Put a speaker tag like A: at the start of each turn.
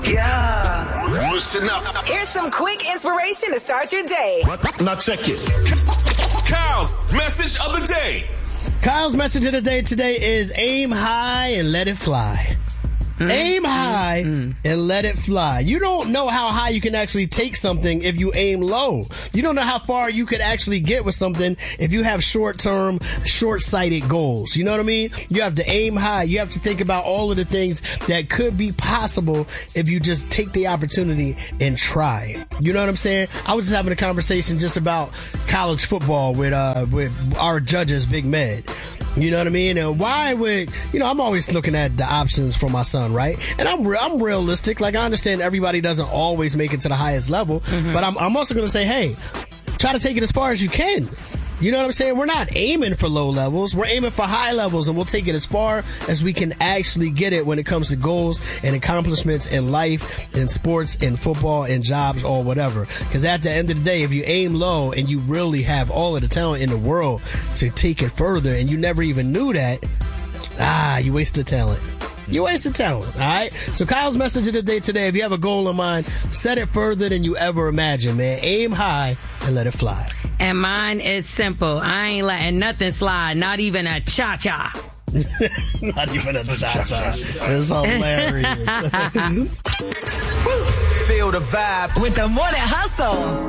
A: Yeah.
B: Listen up.
C: Here's some quick inspiration to start your day.
B: Now check it.
D: Kyle's message of the day.
E: Kyle's message of the day today is aim high and let it fly. Aim high and let it fly. You don't know how high you can actually take something if you aim low. You don't know how far you could actually get with something if you have short-term, short-sighted goals. You know what I mean? You have to aim high. You have to think about all of the things that could be possible if you just take the opportunity and try. You know what I'm saying? I was just having a conversation just about college football with our judges, Big Med. You know what I mean? And why would, I'm always looking at the options for my son, right? And I'm realistic. Like, I understand everybody doesn't always make it to the highest level, but I'm also going to say, hey, try to take it as far as you can. You know what I'm saying? We're not aiming for low levels. We're aiming for high levels, and we'll take it as far as we can actually get it when it comes to goals and accomplishments in life, in sports, in football, in jobs, or whatever. Because at the end of the day, if you aim low and you really have all of the talent in the world to take it further and you never even knew that, you wasted talent. You wasted talent, all right? So Kyle's message of the day today, if you have a goal in mind, set it further than you ever imagined, man. Aim high and let it fly.
F: And mine is simple. I ain't letting nothing slide, not even a cha-cha.
E: Not even a cha-cha. It's hilarious.
A: Feel the vibe
C: With the Morning Hustle.